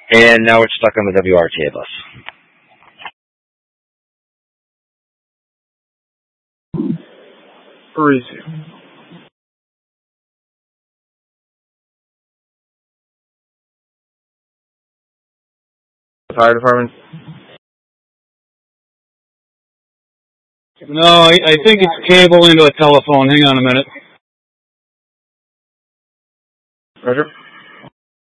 And now we're stuck on the WRTA bus. Parisi. Fire department? No, I think it's cable into a telephone. Hang on a minute. Roger.